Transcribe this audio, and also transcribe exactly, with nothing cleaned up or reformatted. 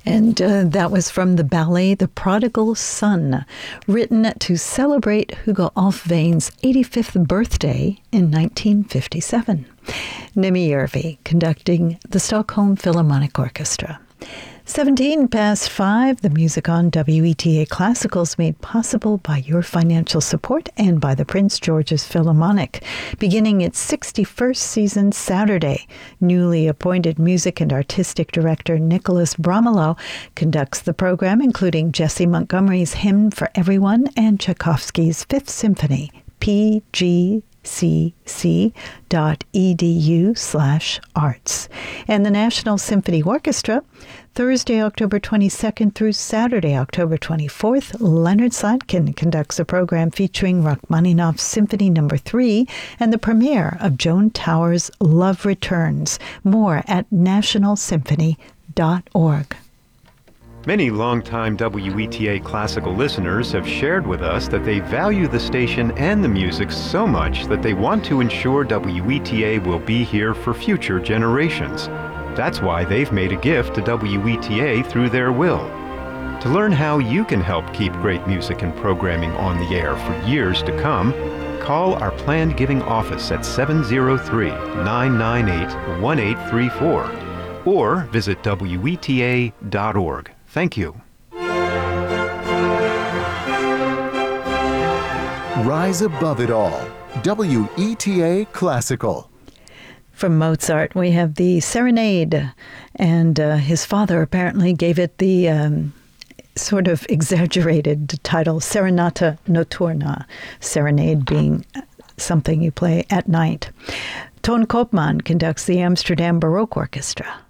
And uh, that was from the ballet The Prodigal Son, written to celebrate Hugo Alfvén's eighty-fifth birthday in nineteen fifty-seven. Nimi Järvi conducting the Stockholm Philharmonic Orchestra. seventeen past five, the music on W E T A Classical is made possible by your financial support and by the Prince George's Philharmonic. Beginning its sixty-first season Saturday, newly appointed music and artistic director Nicholas Bromelow conducts the program, including Jessie Montgomery's Hymn for Everyone and Tchaikovsky's Fifth Symphony, P G C C dot E D U slash arts. And the National Symphony Orchestra, Thursday, October twenty-second through Saturday, October twenty-fourth, Leonard Slatkin conducts a program featuring Rachmaninoff's Symphony Number three and the premiere of Joan Towers' Love Returns. More at national symphony dot org. Many longtime W E T A classical listeners have shared with us that they value the station and the music so much that they want to ensure W E T A will be here for future generations. That's why they've made a gift to W E T A through their will. To learn how you can help keep great music and programming on the air for years to come, call our planned giving office at seven zero three, nine nine eight, one eight three four or visit W E T A dot org. Thank you. Rise above it all. W E T A Classical. From Mozart, we have the Serenade, and uh, his father apparently gave it the um, sort of exaggerated title, Serenata Notturna, serenade being something you play at night. Ton Koopman conducts the Amsterdam Baroque Orchestra.